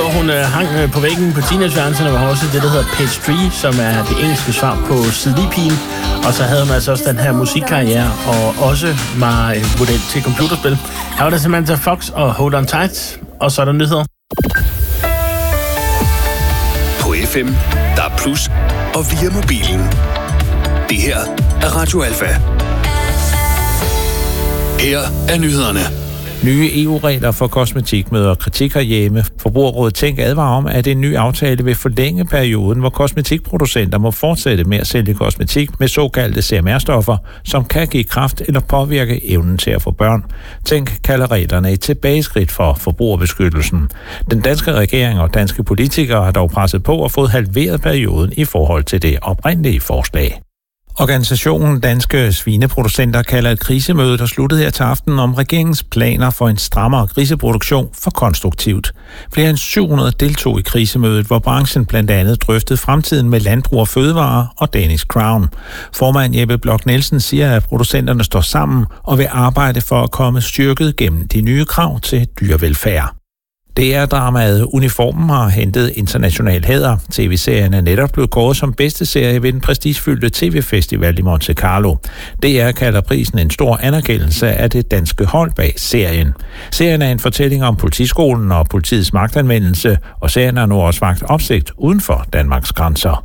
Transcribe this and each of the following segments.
hvor hun hang på væggen på teenageværelserne, var også det, der hedder Page 3, som er det engelske svar på Sleepy. Og så havde hun altså også den her musikkarriere, og også var model til computerspil. Her var der Samantha Fox og Hold On Tight, og så er der nyheder. På FM, der er plus, og via mobilen. Det her er Radio Alfa. Her er nyhederne. Nye EU-regler for kosmetik møder kritik herhjemme. Forbrugerrådet Tænk advarer om, at en ny aftale vil forlænge perioden, hvor kosmetikproducenter må fortsætte med at sælge kosmetik med såkaldte CMR-stoffer, som kan give kræft eller påvirke evnen til at få børn. Tænk kalder reglerne et tilbageskridt for forbrugerbeskyttelsen. Den danske regering og danske politikere har dog presset på og fået halveret perioden i forhold til det oprindelige forslag. Organisationen Danske Svineproducenter kalder et krisemøde, der sluttede her til aften, om regeringens planer for en strammere griseproduktion for konstruktivt. Flere end 700 deltog i krisemødet, hvor branchen blandt andet drøftede fremtiden med Landbrug og Fødevare og Danish Crown. Formand Jeppe Blok Nielsen siger, at producenterne står sammen og vil arbejde for at komme styrket gennem de nye krav til dyrevelfærd. DR-dramaet Uniformen har hentet international hæder. TV-serien er netop blevet kåret som bedste serie ved den prestigefyldte TV-festival i Monte Carlo. DR kalder prisen en stor anerkendelse af det danske hold bag serien. Serien er en fortælling om politiskolen og politiets magtanvendelse, og serien har nu også vakt opsigt uden for Danmarks grænser.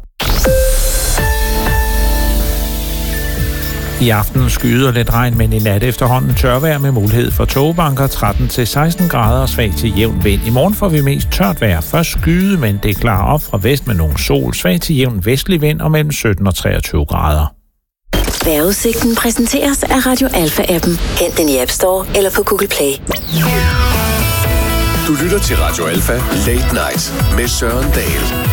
I aften skyder lidt regn, men i nat efterhånden tørvejr med mulighed for tågebanker 13-16 grader og svag til jævn vind. I morgen får vi mest tørt vejr. Først skyde, men det klarer op fra vest med nogle sol. Svag til jævn vestlig vind og mellem 17 og 23 grader. Vejrudsigten præsenteres af Radio Alfa-appen. Hent den i App Store eller på Google Play. Du lytter til Radio Alfa Late Night med Søren Dahl.